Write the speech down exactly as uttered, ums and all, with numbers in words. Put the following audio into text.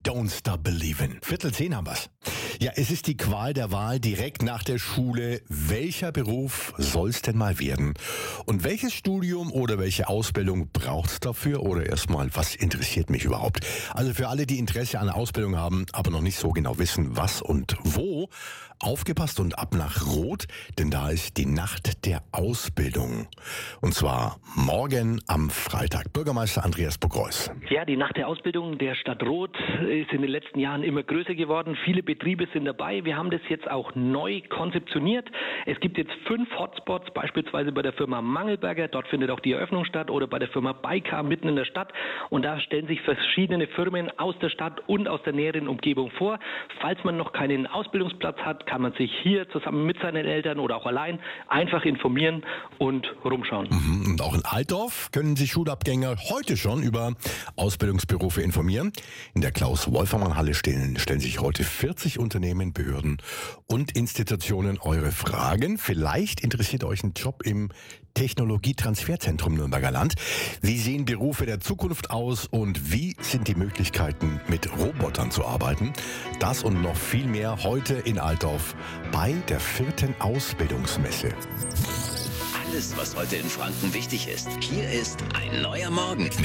Don't Stop Believin'. Viertel zehn haben wir's. Ja, es ist die Qual der Wahl direkt nach der Schule. Welcher Beruf soll's denn mal werden? Und welches Studium oder welche Ausbildung braucht's dafür? Oder erstmal, was interessiert mich überhaupt? Also für alle, die Interesse an der Ausbildung haben, aber noch nicht so genau wissen, was und wo, aufgepasst und ab nach Rot, denn da ist die Nacht der Ausbildung. Und zwar morgen am Freitag. Bürgermeister Andreas Bogreuß. Ja, die Nacht der Ausbildung der Stadt Rot ist in den letzten Jahren immer größer geworden. Viele Betriebe sind dabei. Wir haben das jetzt auch neu konzeptioniert. Es gibt jetzt fünf Hotspots, beispielsweise bei der Firma Mangelberger. Dort findet auch die Eröffnung statt. Oder bei der Firma Baikar mitten in der Stadt. Und da stellen sich verschiedene Firmen aus der Stadt und aus der näheren Umgebung vor. Falls man noch keinen Ausbildungsplatz hat, kann man sich hier zusammen mit seinen Eltern oder auch allein einfach informieren und rumschauen. Mhm. Und auch in Altdorf können sich Schulabgänger heute schon über Ausbildungsberufe informieren. In der Klaus-Wolfermann-Halle stellen, stellen sich heute vierzig Unternehmen, Behörden und Institutionen eure Fragen. Vielleicht interessiert euch ein Job im Technologietransferzentrum Nürnberger Land. Wie sehen Berufe der Zukunft aus und wie sind die Möglichkeiten, mit Robotern zu arbeiten? Das und noch viel mehr heute in Altdorf bei der vierten Ausbildungsmesse. Alles, was heute in Franken wichtig ist. Hier ist ein neuer Morgen mit